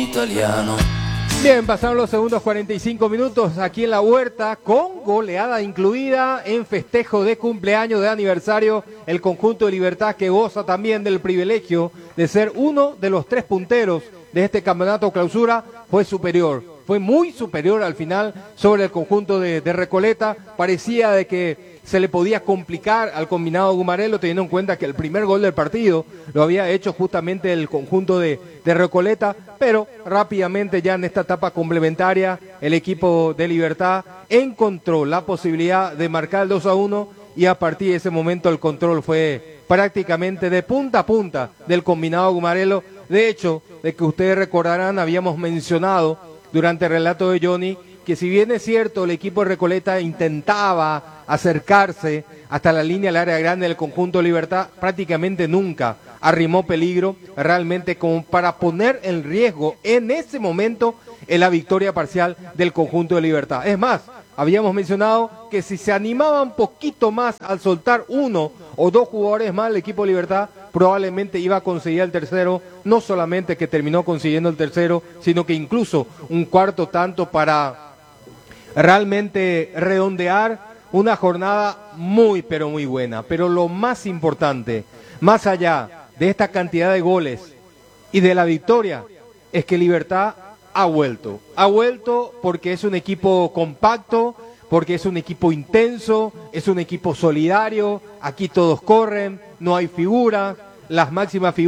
italiano. Bien, pasaron los segundos 45 minutos aquí en la Huerta, con goleada incluida en festejo de cumpleaños de aniversario. El conjunto de Libertad, que goza también del privilegio de ser uno de los 3 punteros de este campeonato clausura, fue superior. Fue muy superior al final sobre el conjunto de Recoleta. Parecía de que se le podía complicar al combinado Gumarelo, teniendo en cuenta que el primer gol del partido lo había hecho justamente el conjunto de Recoleta, pero rápidamente ya en esta etapa complementaria el equipo de Libertad encontró la posibilidad de marcar el 2-1, y a partir de ese momento el control fue prácticamente de punta a punta del combinado Gumarelo. De hecho, de que ustedes recordarán, habíamos mencionado durante el relato de Johnny que, si bien es cierto, el equipo de Recoleta intentaba acercarse hasta la línea del área grande del conjunto de Libertad, prácticamente nunca arrimó peligro realmente como para poner en riesgo en ese momento en la victoria parcial del conjunto de Libertad. Es más, habíamos mencionado que si se animaba un poquito más al soltar 1 o 2 jugadores más, el equipo de Libertad probablemente iba a conseguir el tercero. No solamente que terminó consiguiendo el tercero, sino que incluso un cuarto tanto, para realmente redondear una jornada muy pero muy buena. Pero lo más importante, más allá de esta cantidad de goles y de la victoria, es que Libertad ha vuelto porque es un equipo compacto, porque es un equipo intenso, es un equipo solidario. Aquí todos corren, no hay figuras, las máximas figuras